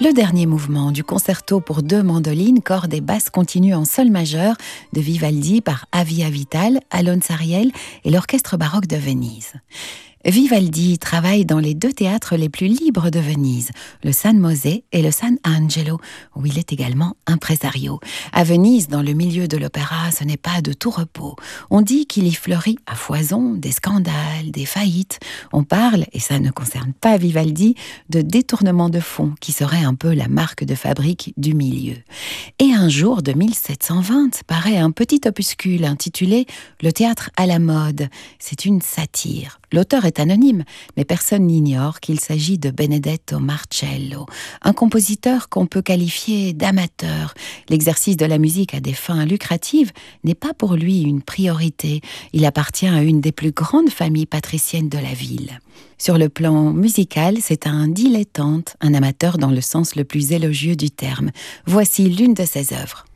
Le dernier mouvement du concerto pour 2 mandolines, cordes et basses continues en sol majeur de Vivaldi par Avia Vital, Alon Sariel et l'Orchestre baroque de Venise. Vivaldi travaille dans les 2 théâtres les plus libres de Venise, le San Mosè et le San Angelo, où il est également impresario. À Venise, dans le milieu de l'opéra, ce n'est pas de tout repos. On dit qu'il y fleurit à foison des scandales, des faillites. On parle, et ça ne concerne pas Vivaldi, de détournement de fonds, qui serait un peu la marque de fabrique du milieu. Et un jour de 1720 paraît un petit opuscule intitulé « Le théâtre à la mode ». C'est une satire. L'auteur est anonyme, mais personne n'ignore qu'il s'agit de Benedetto Marcello, un compositeur qu'on peut qualifier d'amateur. L'exercice de la musique à des fins lucratives n'est pas pour lui une priorité. Il appartient à une des plus grandes familles patriciennes de la ville. Sur le plan musical, c'est un dilettante, un amateur dans le sens le plus élogieux du terme. Voici l'une de ses œuvres.